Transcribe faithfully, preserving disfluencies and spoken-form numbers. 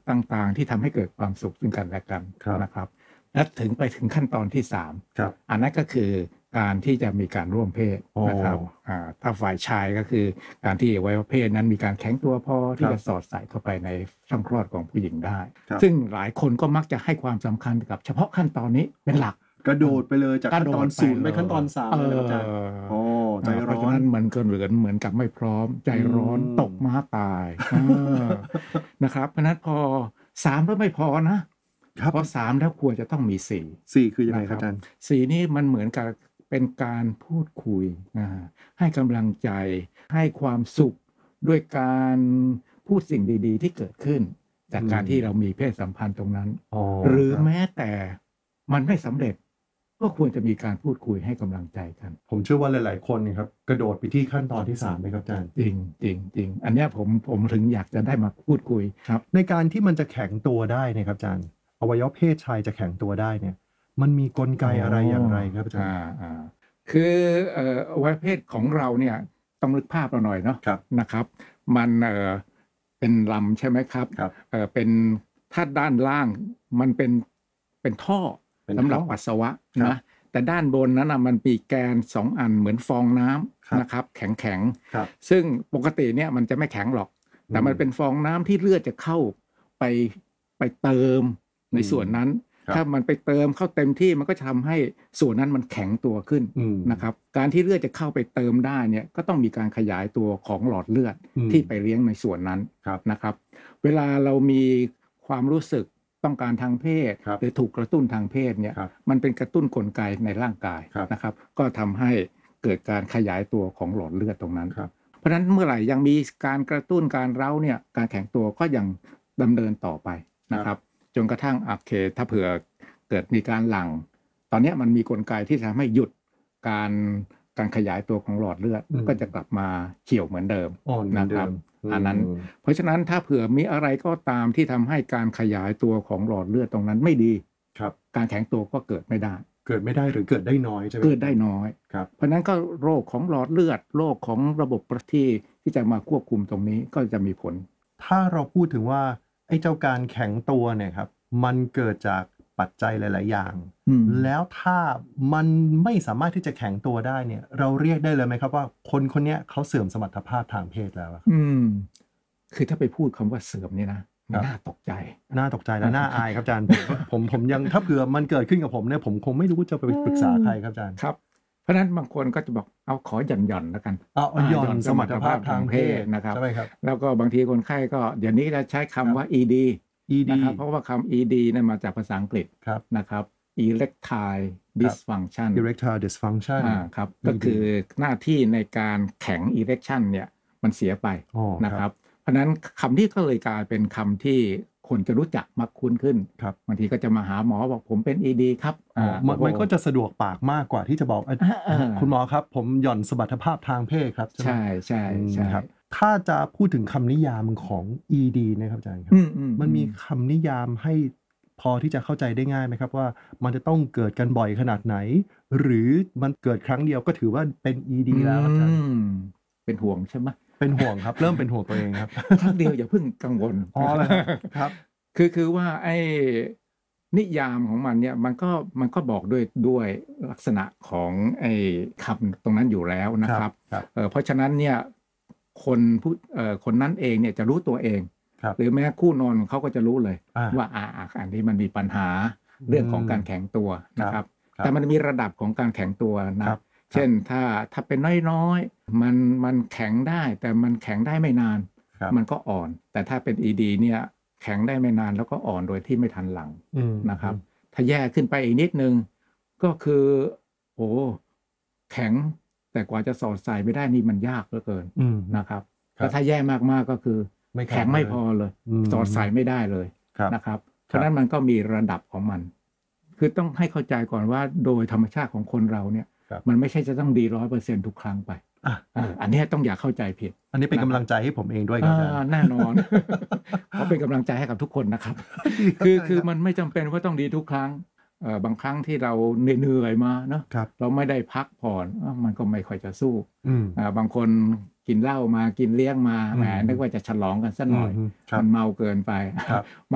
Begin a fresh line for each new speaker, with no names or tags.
ต่างๆที่ทำให้เกิดความสุขซึ่งกันและกัน
ครับ
นะครับและถึงไปถึงขั้นตอนที่สาม
ครับ
อันนั้นก็คือการที่จะมีการร่วมเพศ
อ๋อ
นะครับอ่าถ้าฝ่ายชายก็คือการที่อวัยวะเพศนั้นมีการแข็งตัวพอที่
ครับ
จะสอดใส่เข้าไปในช่องคลอดของผู้หญิงได้
ครับ
ซึ่งหลายคนก็มักจะให้ความสำคัญกับเฉพาะขั้นตอนนี้เป็นหลัก
กระโดดไปเลยจากขั้นตอนศูนย์ไปขั้นตอนสาม
เอ
เลยนะครับอาจารย์
อ
โอ้ใจ
าเพ
ร้
ราะ
อ
ฉะ
น
นั้นมันก็เหมือนเหมือนกับไม่พร้อมใจร้อน
อืม
ตกม้าตายเออ นะครับเพราะฉะนั้นพอสามก็ไม่พอนะครับ เพราะสามแล้วควรจะต้องมีสี่
สี่คือยังไง
นะ
ค
ค
รั
รั
บบ อาจารย์
สี่นี่มันเหมือนกับเป็นการพูดคุยนะให้กำลังใจให้ความสุขด้วยการพูดสิ่งดีๆ ที่เกิดขึ้น จากการ
อืม
ที่เรามีเพศสัมพันธ์ตรงนั้น
อ๋อ
หรือ
ครับ
แม้แต่มันไม่สำเร็จ ก็ควรจะมีการพูดคุยให้กำลังใจกัน
ผมเชื่อว่าหลาย ๆ คนเนี่ยครับกระโดดไปที่ขั้นตอนที่สามเลยครับอาจารย์
จริงจริงจริงอันเนี้ยผมผมถึงอยากจะได้มาพูดคุยครับ
ในการที่มันจะแข็งตัวได้เนะครับอาจารย์อวัยวะเพศชายจะแข็งตัวได้เนี่ย มันมีกลไกอะไรอย่างไรครับอาจารย์
อ่าอ่าคือเอ่ออวัยวะเพศของเราเนี่ยต้องนึกภาพเราหน่อยเนาะ
ครับ
นะครับ มันเอ่อเป็นลำใช่ไหมครับ
ครับ
เอ่อเป็นถ้าด้านล่างมันเป็นเป็นท่อ
เป็นท่อ
สำหรับปัสสาวะ
ครับ
นะแต่ด้านบนนั้นนะมันมีแกนสองอันเหมือนฟองน้
ครับ
ำนะครับแข็งแข็งๆ
ครับ
ซึ่งปกติเนี่ยมันจะไม่แข็งหรอก แต่มัน
อืม
เป็นฟองน้ำที่เลือดจะเข้าไปไปเติมในส่วนนั้น
ครับ
ถ้ามันไปเติมเข้าเต็มที่มันก็จะทำให้ส่วนนั้นมันแข็งตัวขึ้น
อืม
นะครับ การที่เลือดจะเข้าไปเติมได้เนี่ยก็ต้องมีการขยายตัวของหลอดเลือด
อืม
ที่ไปเลี้ยงในส่วนนั้น
ครับ
นะครับ เวลาเรามีความรู้สึกต้องการทางเพศ
ครับ
หรือถูกกระตุ้นทางเพศเนี่ย
ครับ
มันเป็นกระตุ้นกลไกในร่างกาย
ครับ
นะครับ ก็ทำให้เกิดการขยายตัวของหลอดเลือดตรงนั้น
ครับ
เพราะฉะนั้นเมื่อไหร่ยังมีการกระตุ้นการเร้าเนี่ยการแข็งตัวก็ยังดำเนินต่อไปนะครับจนกระทั่งโอเคถ้าเผื่อเกิดมีการหลั่ง ตอนเนี้ยมันมีกลไกที่ทำให้หยุดการการขยายตัวของหลอดเลือด
อืม
ก็จะกลับมาเขียวเหมือนเดิม
อ่อนเหมือนเดิ
นะครับ
ม
อันนั้น
ม
เพราะฉะนั้นถ้าเผื่อมีอะไรก็ตามที่ทำให้การขยายตัวของหลอดเลือดตรงนั้นไม่ดี
ครับ
การแข็งตัวก็เกิดไม่ได้
เกิดไม่ได้หรือเกิดได้น้อยใช่ไหม
เกิดได้น้อย
ครับ
เพราะฉะนั้นก็โรคของหลอดเลือดโรคของระบบประที่ที่จะมาควบคุมตรงนี้ก็จะมีผล
ถ้าเราพูดถึงว่าไอ้เจ้าการแข็งตัวเนี่ยครับมันเกิดจากปัจจัยหลาย ๆ อย่าง
อืม
แล้วถ้ามันไม่สามารถที่จะแข็งตัวได้เนี่ย เราเรียกได้เลยไหมครับว่าคนคนเนี้ยเขาเสื่อมสมรรถภาพทางเพศแล้วอะครับ
อืม คือถ้าไปพูดคำว่าเสื่อมเนี่ยนะมันน่าตกใจ
น่าตกใจและน่าอายครับอาจารย์ผมผมผมยังถ้าเผื่อมันเกิดขึ้นกับผมเนี่ยผมคงไม่รู้จะไปปรึกษาใครครับอาจารย์
ครับ เพราะฉะนั้นบางคนก็จะบอกเอาขอหย่อนหย่อนๆแล้วกัน
เอาเอาหย่อนสมรรถภาพทางเพศ
นะครับ
ใช่ไหมครับ
แล้วก็บางทีคนไข้ก็เดี๋ยวนี้จะใช้คำว่า อี ดี
อี ดี
นะครับเพราะว่าคำ อี ดี นั้นมาจากภาษาอังกฤษ
ครับ
นะครับ erectile dysfunction
erectile dysfunction
อ่าครับ
อี ดี
ก็คือหน้าที่ในการแข็ง erection เนี่ยมันเสียไป
อ๋อ
นะครับ เพราะฉะนั้นคำนี้ก็เลยกลายเป็นคำที่คนจะรู้จักมักคุ้นขึ้น
ครับ
บางทีก็จะมาหาหมอบอกผมเป็น อี ดี ครับ
อ๋อมัน
โอ้โห
มันก็จะสะดวกปากมากกว่าที่จะบอกเอ้ย
อ่า
คุณหมอครับ ผมหย่อนสมรรถภาพทางเพศครับไหม
ใช่ใช่
อืม
ใช่
ครับถ้าจะพูดถึงคำนิยามของ อี ดี นะครับอาจารย์ครับ
อืมอื
มันมีคำนิยามให้พอที่จะเข้าใจได้ง่ายไหมครับว่ามันจะต้องเกิดกันบ่อยขนาดไหน หรือมันเกิดครั้งเดียวก็ถือว่าเป็น อี ดี แล้วครับอาจารย์
อืมเป็นห่วงใช่ไหม
เป็นห่วงครับ เริ่มเป็นห่วงตัวเองครับ
ครั้งเดียวอย่าเพิ่งกังวล
อ๋อเลยครับ
คือคือว่าไอ้นิยามของมันเนี่ยมันก็มันก็บอกด้วยด้วยลักษณะของไอ้คำตรงนั้นอยู่แล้วนะครับ
ครับ
เอ่อเพราะฉะนั้นเนี่ยคนผู้เอ่อคนนั้นเองเนี่ยจะรู้ตัวเอง
ครับ
หรือแม้คู่นอนของเขาก็จะรู้เลย
อ่า
ว่าอ่าอ่าอันนี้มันมีปัญหาเรื่องของการแข็งตัวนะครับ
ครับ
แต่มันมีระดับของการแข็งตัวนะครับ เช่นถ้าถ้าเป็นน้อยๆมันมันแข็งได้แต่มันแข็งได้ไม่นาน
ครับ
มันก็อ่อน แต่ถ้าเป็น อี ดี เนี่ยแข็งได้ไม่นานแล้วก็อ่อนโดยที่ไม่ทันหลัง
อืม
นะครับ ถ้าแย่ขึ้นไปอีกนิดนึงก็คือโอ้แข็งแต่กว่าจะสอดใส่ไม่ได้นี่มันยากเหลือเกิน
อืม
นะครับ
ครับ
แล้วถ้าแย่มากๆก็คือ
ไม่แข็ง
แข็งไม่
เลย
พอเลย
อืม
สอดใส่ไม่ได้เลย
ครับ
นะครับ เพราะฉะนั้นมันก็มีระดับของมัน คือต้องให้เข้าใจก่อนว่าโดยธรรมชาติของคนเราเนี่ย
ครับ
มันไม่ใช่จะต้องดีร้อยเปอร์เซ็นทุกครั้งไป
อ่ะ
เอออันเนี้ยต้องอย่าเข้าใจผิด
อันนี้เป็นกำลังใจให้ผมเองด้วยครับอาจาร
อ่า
ย์
แน่นอน เพราะเป็นกำลังใจให้กับทุกคนนะครับ คือคือมันไม่จำเป็นว่าต้องดีทุกครั้งเอ่อบางครั้งที่เราเหนื่อยๆมาเนาะ
ครับ
เราไม่ได้พักผ่อนเอ้ามันก็ไม่ค่อยจะสู้
อืม
อ่าบางคนกินเหล้ามากินเลี้ยงมาแหม
อืม
นึกว่าจะฉลองกันสักหน่อย
อืมครับ
มันเมาเกินไป
ครับ